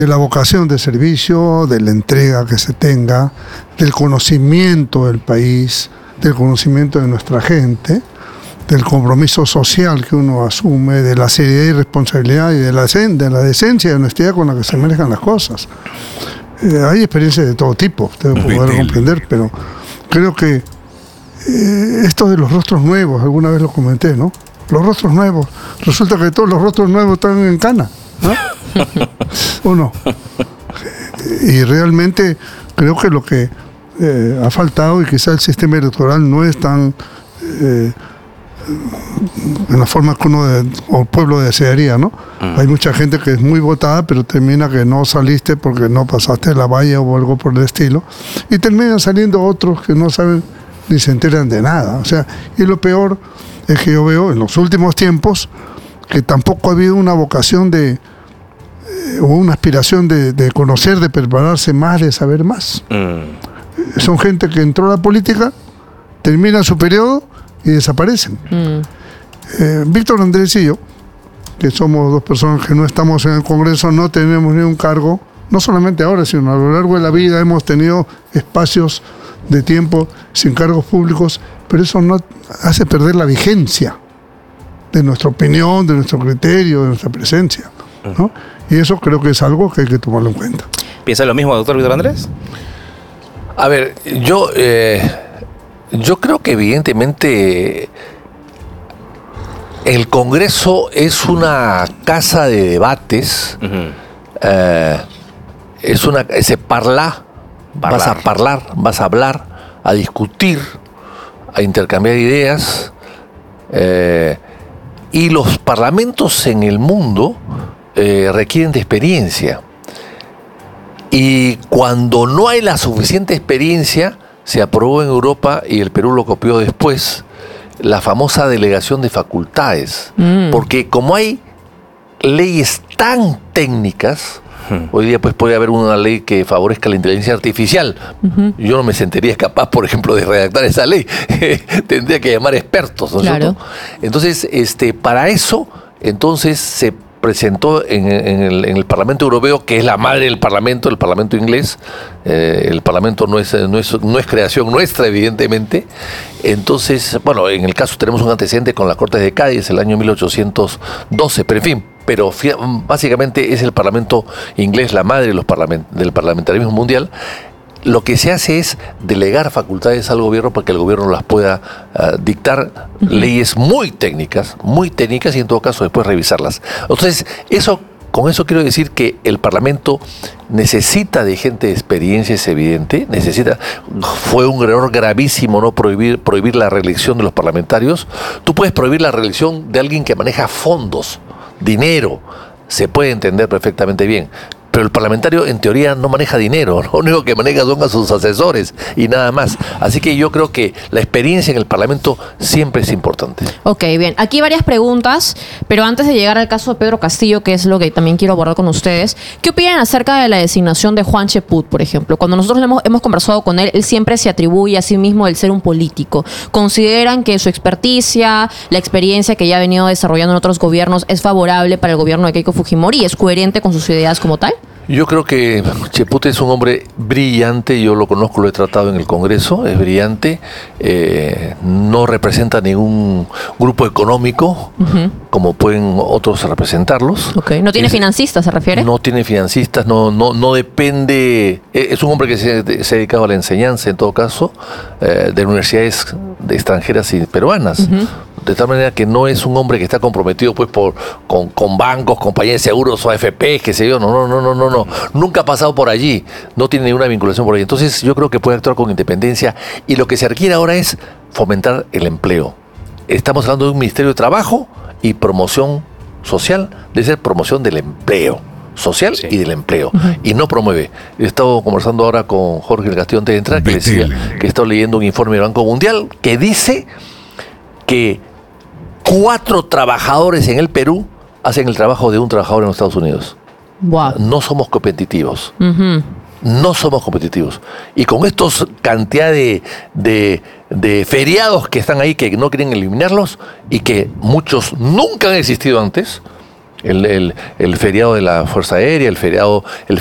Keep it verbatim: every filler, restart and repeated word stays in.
de la vocación de servicio, de la entrega que se tenga, del conocimiento del país, del conocimiento de nuestra gente, del compromiso social que uno asume, de la seriedad y responsabilidad y de la, de la decencia y honestidad con la que se manejan las cosas. Eh, hay experiencias de todo tipo, usted puede poder comprender, pero creo que eh, esto de los rostros nuevos, alguna vez lo comenté, ¿no? Los rostros nuevos, resulta que todos los rostros nuevos están en cana, ¿no? ¿O no? Y realmente creo que lo que eh, ha faltado, y quizá el sistema electoral no es tan eh, en la forma que uno de, o el pueblo desearía, ¿no? Mm. Hay mucha gente que es muy votada, pero termina que no saliste porque no pasaste la valla o algo por el estilo, y terminan saliendo otros que no saben ni se enteran de nada. O sea, y lo peor es que yo veo en los últimos tiempos que tampoco ha habido una vocación de eh, o una aspiración de, de conocer, de prepararse más, de saber más. Mm. Son gente que entró a la política, termina su periodo y desaparecen. Mm. Eh, Víctor Andrés y yo, que somos dos personas que no estamos en el Congreso, no tenemos ni un cargo, no solamente ahora, sino a lo largo de la vida hemos tenido espacios de tiempo sin cargos públicos, pero eso no hace perder la vigencia de nuestra opinión, de nuestro criterio, de nuestra presencia, ¿no? Y eso creo que es algo que hay que tomarlo en cuenta. ¿Piensa lo mismo, doctor Víctor Andrés? A ver, yo, eh, yo creo que evidentemente el Congreso es una casa de debates, uh-huh. eh, es una, ese parla, Parlar. Vas a hablar, vas a hablar, a discutir, a intercambiar ideas. Eh, y los parlamentos en el mundo eh, requieren de experiencia. Y cuando no hay la suficiente experiencia, se aprobó en Europa, y el Perú lo copió después, la famosa delegación de facultades. Mm. Porque como hay leyes tan técnicas, hoy día pues puede haber una ley que favorezca la inteligencia artificial. Uh-huh. Yo no me sentiría capaz, por ejemplo, de redactar esa ley. Tendría que llamar expertos, ¿no es cierto? Entonces, este, para eso, entonces se presentó en, en, el, en el Parlamento Europeo, que es la madre del Parlamento, el Parlamento inglés. Eh, el Parlamento no es, no, es, no es creación nuestra, evidentemente. Entonces, bueno, en el caso tenemos un antecedente con las Cortes de Cádiz, el año mil ochocientos doce, pero en fin, pero básicamente es el Parlamento inglés la madre de los parlament- del parlamentarismo mundial. Lo que se hace es delegar facultades al gobierno para que el gobierno las pueda uh, dictar uh-huh. leyes muy técnicas, muy técnicas, y en todo caso después revisarlas. Entonces, eso, con eso quiero decir que el Parlamento necesita de gente de experiencia, es evidente, necesita, fue un error gravísimo no prohibir, prohibir la reelección de los parlamentarios. Tú puedes prohibir la reelección de alguien que maneja fondos, dinero, se puede entender perfectamente bien. Pero el parlamentario en teoría no maneja dinero, lo único que maneja son a sus asesores y nada más. Así que yo creo que la experiencia en el Parlamento siempre es importante. Ok, bien. Aquí varias preguntas, pero antes de llegar al caso de Pedro Castillo, que es lo que también quiero abordar con ustedes, ¿qué opinan acerca de la designación de Juan Cheput, por ejemplo? Cuando nosotros hemos, hemos conversado con él, él siempre se atribuye a sí mismo el ser un político. ¿Consideran que su experticia, la experiencia que ya ha venido desarrollando en otros gobiernos es favorable para el gobierno de Keiko Fujimori y es coherente con sus ideas como tal? Yo creo que Cheput es un hombre brillante, yo lo conozco, lo he tratado en el Congreso, es brillante, eh, no representa ningún grupo económico, uh-huh. como pueden otros representarlos. Okay. ¿No tiene es, financistas, se refiere? No tiene financistas, no, no, no depende, es un hombre que se, se ha dedicado a la enseñanza, en todo caso, eh, de universidades de extranjeras y peruanas. Uh-huh. De tal manera que no es un hombre que está comprometido pues por con, con bancos, compañías de seguros o A F P, qué sé yo, no, no, no, no, no, no, nunca ha pasado por allí, no tiene ninguna vinculación por allí. Entonces yo creo que puede actuar con independencia, y lo que se requiere ahora es fomentar el empleo. Estamos hablando de un Ministerio de Trabajo y Promoción Social, debe ser promoción del empleo social, sí, y del empleo, uh-huh. y no promueve. He estado conversando ahora con Jorge del Castillo antes de entrar, que decía que he estado leyendo un informe del Banco Mundial que dice que cuatro trabajadores en el Perú hacen el trabajo de un trabajador en los Estados Unidos. Wow. No somos competitivos. Uh-huh. No somos competitivos. Y con estos cantidad de, de, de feriados que están ahí, que no quieren eliminarlos, y que muchos nunca han existido antes, el, el, el feriado de la Fuerza Aérea, el feriado, el